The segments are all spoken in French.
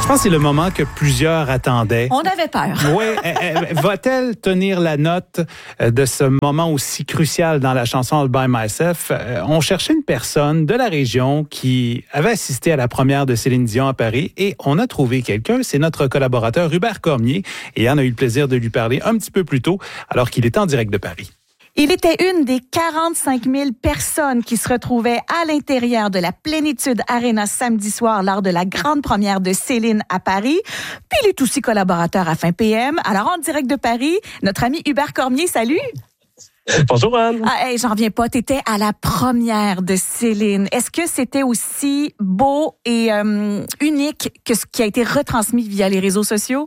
pense que c'est le moment que plusieurs attendaient. On avait peur. Oui. Va-t-elle tenir la note de ce moment aussi crucial dans la chanson All By Myself? On cherchait une personne de la région qui avait assisté à la première de Céline Dion à Paris et on a trouvé quelqu'un. C'est notre collaborateur Hubert Cormier et Anne a eu le plaisir de lui parler un petit peu plus tôt alors qu'il était en direct de Paris. Il était une des 45 000 personnes qui se retrouvaient à l'intérieur de la Plénitude Arena samedi soir lors de la grande première de Céline à Paris. Puis il est aussi collaborateur à Fin PM. Alors en direct de Paris, notre ami Hubert Cormier, salut! Bonjour Anne. J'en reviens pas, t'étais à la première de Céline. Est-ce que c'était aussi beau et unique que ce qui a été retransmis via les réseaux sociaux?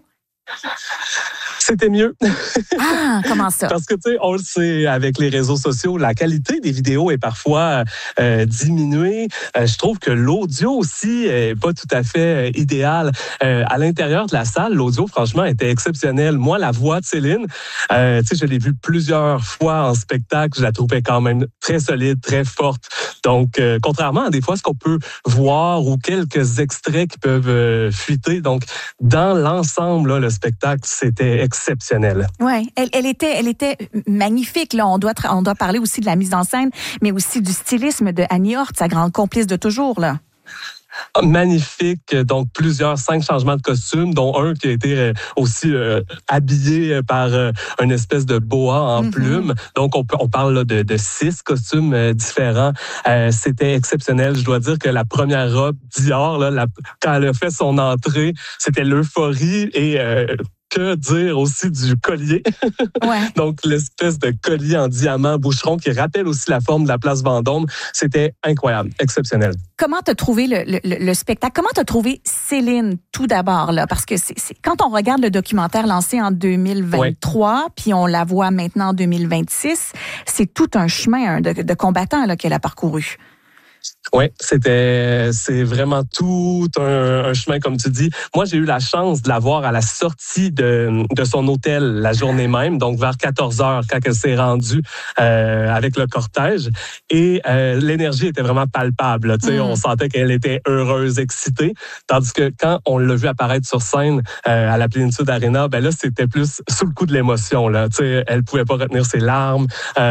C'était mieux. Ah, comment ça? Parce que, tu sais, on le sait, avec les réseaux sociaux, la qualité des vidéos est parfois diminuée. Je trouve que l'audio aussi est pas tout à fait idéal. À l'intérieur de la salle, l'audio, franchement, était exceptionnel. Moi, la voix de Céline, tu sais, je l'ai vue plusieurs fois en spectacle. Je la trouvais quand même très solide, très forte. Donc, contrairement à des fois ce qu'on peut voir ou quelques extraits qui peuvent fuiter. Donc, dans l'ensemble, là, le spectacle, c'était exceptionnel. Ouais, elle était magnifique. Là, on doit parler aussi de la mise en scène, mais aussi du stylisme de Annie Hort, sa grande complice de toujours là. Magnifique, donc 5 changements de costumes, dont un qui a été aussi habillé par une espèce de boa en plumes. Donc on parle là, de 6 costumes différents. C'était exceptionnel. Je dois dire que la première robe Dior, là, quand elle a fait son entrée, c'était l'euphorie et que dire aussi du collier. Ouais. Donc, l'espèce de collier en diamant boucheron qui rappelle aussi la forme de la place Vendôme. C'était incroyable, exceptionnel. Comment t'as trouvé le spectacle? Comment t'as trouvé Céline tout d'abord, là? Parce que c'est quand on regarde le documentaire lancé en 2023, puis on la voit maintenant en 2026, c'est tout un chemin de combattant là, qu'elle a parcouru. Oui, c'est vraiment tout un chemin, comme tu dis. Moi, j'ai eu la chance de la voir à la sortie de son hôtel la journée même, donc vers 14h, quand elle s'est rendue avec le cortège. Et l'énergie était vraiment palpable. Tu sais, on sentait qu'elle était heureuse, excitée. Tandis que quand on l'a vu apparaître sur scène à la Plénitude Arena, ben là, c'était plus sous le coup de l'émotion. Là. Tu sais, elle pouvait pas retenir ses larmes.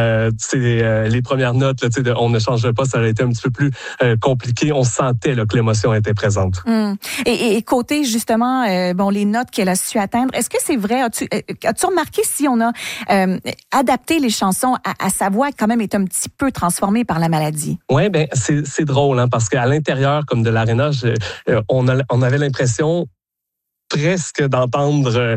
Les premières notes, là, tu sais, on ne changerait pas, ça aurait été un petit peu plus compliqué. On sentait là, que l'émotion était présente. Et côté, justement, les notes qu'elle a su atteindre, est-ce que c'est vrai? As-tu remarqué si on a adapté les chansons à sa voix qui quand même est un petit peu transformée par la maladie? Oui, ben c'est drôle, hein, parce qu'à l'intérieur, comme de l'aréna, on avait l'impression presque d'entendre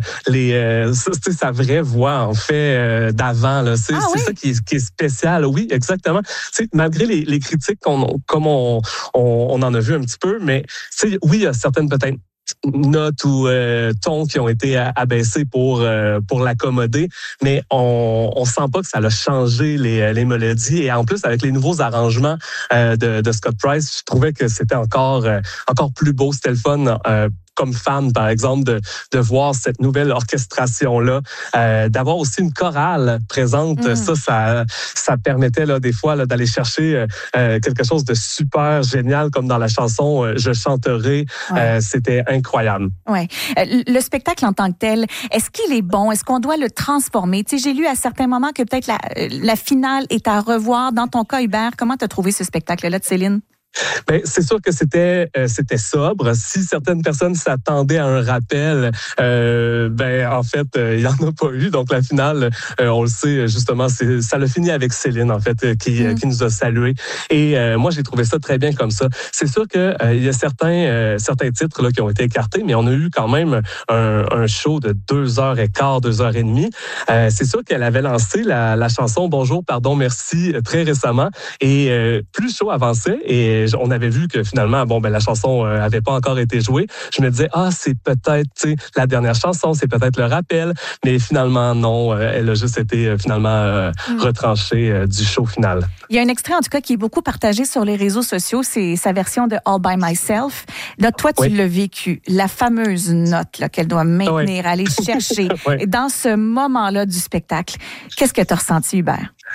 sa vraie voix, en fait, d'avant. Là. C'est ça qui est spécial. Oui, exactement. T'sais, malgré les critiques comme on en a vu un petit peu, mais oui, il y a certaines peut-être notes ou tons qui ont été abaissés pour l'accommoder, mais on sent pas que ça a changé les mélodies. Et en plus, avec les nouveaux arrangements de Scott Price, je trouvais que c'était encore plus beau. C'était le fun comme fan, par exemple, de voir cette nouvelle orchestration-là, d'avoir aussi une chorale présente. Ça permettait là, des fois là, d'aller chercher quelque chose de super génial, comme dans la chanson « Je chanterai ». C'était incroyable. Ouais. Le spectacle en tant que tel, est-ce qu'il est bon? Est-ce qu'on doit le transformer? Tu sais, j'ai lu à certains moments que peut-être la finale est à revoir. Dans ton cas, Hubert, comment tu as trouvé ce spectacle-là de Céline? Ben, c'est sûr que c'était sobre. Si certaines personnes s'attendaient à un rappel, en fait, il y en a pas eu. Donc la finale, on le sait justement, ça l'a fini avec Céline en fait qui nous a salués. Et moi j'ai trouvé ça très bien comme ça. C'est sûr que il y a certains titres là qui ont été écartés, mais on a eu quand même un show de 2h15, 2h30. C'est sûr qu'elle avait lancé la chanson Bonjour, pardon, merci très récemment et plus le show avançait et on avait vu que finalement, la chanson avait pas encore été jouée. Je me disais, c'est peut-être la dernière chanson, c'est peut-être le rappel. Mais finalement, non. Elle a juste été finalement retranchée du show final. Il y a un extrait, en tout cas, qui est beaucoup partagé sur les réseaux sociaux. C'est sa version de All By Myself. Là, toi, tu l'as vécu. La fameuse note là, qu'elle doit maintenir, aller chercher. Dans ce moment-là du spectacle, qu'est-ce que tu as ressenti, Hubert?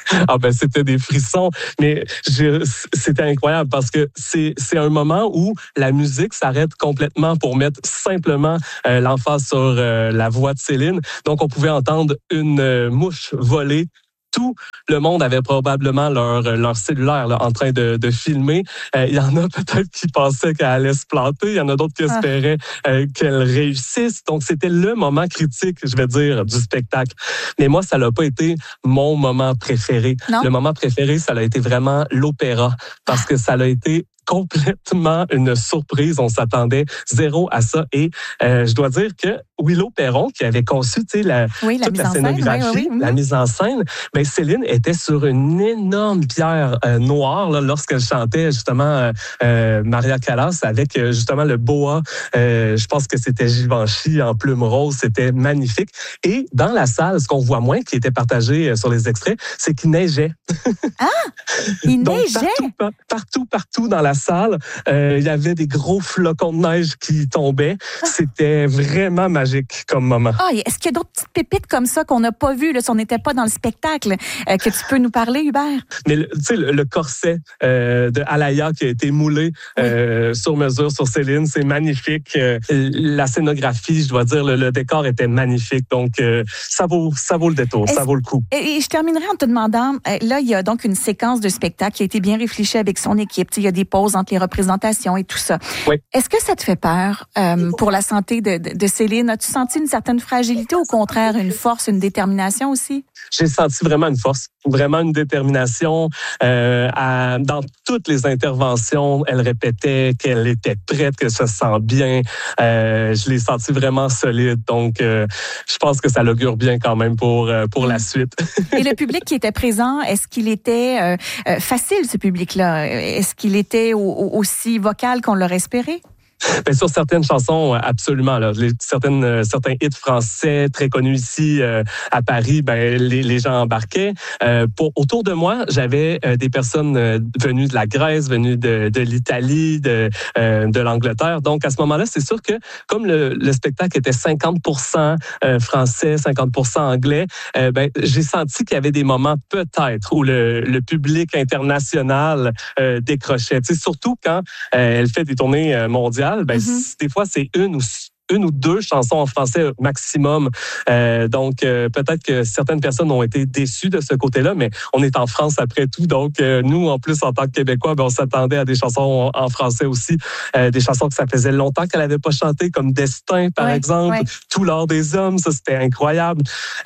C'était des frissons, mais c'était incroyable parce que c'est un moment où la musique s'arrête complètement pour mettre simplement l'emphase sur la voix de Céline. Donc, on pouvait entendre une mouche voler. Tout le monde avait probablement leur cellulaire là, en train de filmer. Il y en a peut-être qui pensaient qu'elle allait se planter. Il y en a d'autres qui espéraient qu'elle réussisse. Donc, c'était le moment critique, je vais dire, du spectacle. Mais moi, ça n'a pas été mon moment préféré. Non. Le moment préféré, ça a été vraiment l'opéra parce que ça a été complètement une surprise. On s'attendait zéro à ça. Et je dois dire que Willow Perron, qui avait conçu toute la scénographie, la mise en scène, ben Céline était sur une énorme pierre noire là, lorsqu'elle chantait justement Maria Callas avec justement le boa. Je pense que c'était Givenchy en plume rose. C'était magnifique. Et dans la salle, ce qu'on voit moins, qui était partagé sur les extraits, c'est qu'il neigeait. Ah! Il Donc, neigeait? Partout dans la salle, il y avait des gros flocons de neige qui tombaient. C'était vraiment magique comme moment. Ah, est-ce qu'il y a d'autres petites pépites comme ça qu'on n'a pas vues là, si on n'était pas dans le spectacle, que tu peux nous parler, Hubert? Mais tu sais, le corset de Alaya qui a été moulé sur mesure sur Céline, c'est magnifique. La scénographie, je dois dire, le décor était magnifique. Donc, ça vaut le détour, ça vaut le coup. Et je terminerai en te demandant, là, il y a donc une séquence de spectacle qui a été bien réfléchie avec son équipe. Il y a des pauses entre les représentations et tout ça. Oui. Est-ce que ça te fait peur pour la santé de Céline? As-tu senti une certaine fragilité, au contraire, une force, une détermination aussi? J'ai senti vraiment une force, vraiment une détermination. Dans toutes les interventions, elle répétait qu'elle était prête, que ça se sent bien. Je l'ai senti vraiment solide. Donc, je pense que ça l'augure bien quand même pour la suite. Et le public qui était présent, est-ce qu'il était facile, ce public-là? Est-ce qu'il était aussi vocal qu'on l'aurait espéré? Bien, sur certaines chansons, absolument. Là. Certains hits français très connus ici à Paris, ben les gens embarquaient. Autour de moi, j'avais des personnes venues de la Grèce, venues de l'Italie, de l'Angleterre. Donc, à ce moment-là, c'est sûr que comme le spectacle était 50% français, 50% anglais, j'ai senti qu'il y avait des moments peut-être où le public international décrochait. Tu sais, surtout quand elle fait des tournées mondiales. Des fois, c'est une ou deux chansons en français maximum. Donc, peut-être que certaines personnes ont été déçues de ce côté-là, mais on est en France après tout. Donc, nous, en plus, en tant que Québécois, on s'attendait à des chansons en français aussi. Des chansons que ça faisait longtemps qu'elle n'avait pas chanté, comme Destin, par exemple. Ouais. Tout l'or des hommes, ça, c'était incroyable.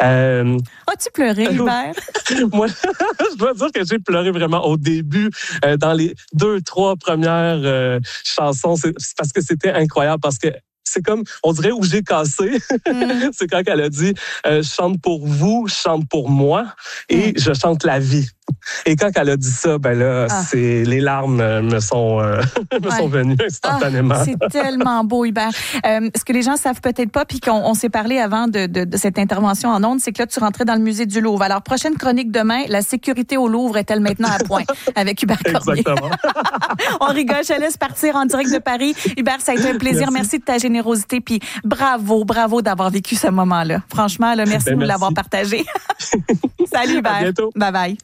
As-tu pleuré, Hubert? Moi, je dois dire que j'ai pleuré vraiment au début. Dans les 2-3 premières chansons, c'est parce que c'était incroyable, parce que c'est comme, on dirait, où j'ai cassé. C'est quand elle a dit « chante pour vous, chante pour moi et je chante la vie ». Et quand elle a dit ça, les larmes me sont venues instantanément. C'est tellement beau, Hubert. Ce que les gens savent peut-être pas, puis qu'on s'est parlé avant de cette intervention en ondes, c'est que là, tu rentrais dans le musée du Louvre. Alors, prochaine chronique demain, la sécurité au Louvre est-elle maintenant à point avec Hubert Cormier? Exactement. On rigole, je te laisse partir en direct de Paris. Hubert, ça a été un plaisir. Merci de ta générosité, puis bravo d'avoir vécu ce moment-là. Franchement, là, merci de nous l'avoir partagé. Salut, Hubert. À bientôt. Bye-bye.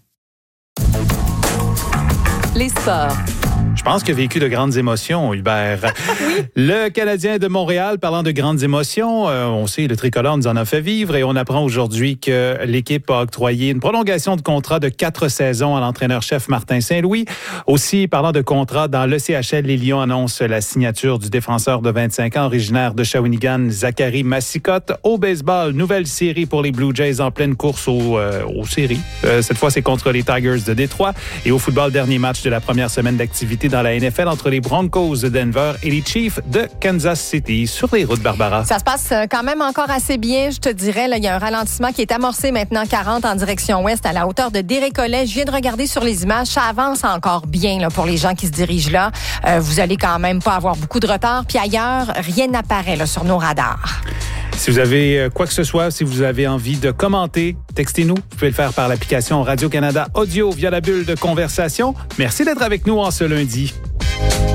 Les sports. Je pense qu'il a vécu de grandes émotions, Hubert. Oui. Le Canadien de Montréal, parlant de grandes émotions, on sait, le tricolore nous en a fait vivre et on apprend aujourd'hui que l'équipe a octroyé une prolongation de contrat de 4 saisons à l'entraîneur-chef Martin Saint-Louis. Aussi, parlant de contrat, dans l'ECHL, les Lions annoncent la signature du défenseur de 25 ans, originaire de Shawinigan, Zachary Massicotte. Au baseball, nouvelle série pour les Blue Jays en pleine course aux séries. Cette fois, c'est contre les Tigers de Détroit. Et au football, dernier match de la première semaine d'activité dans la NFL entre les Broncos de Denver et les Chiefs de Kansas City. Sur les routes, Barbara. Ça se passe quand même encore assez bien, je te dirais. Là, il y a un ralentissement qui est amorcé maintenant 40 en direction ouest à la hauteur de Dérécollet. Je viens de regarder sur les images. Ça avance encore bien là, pour les gens qui se dirigent là. Vous allez quand même pas avoir beaucoup de retard. Puis ailleurs, rien n'apparaît là, sur nos radars. Si vous avez quoi que ce soit, si vous avez envie de commenter, textez-nous. Vous pouvez le faire par l'application Radio-Canada Audio via la bulle de conversation. Merci d'être avec nous en ce lundi.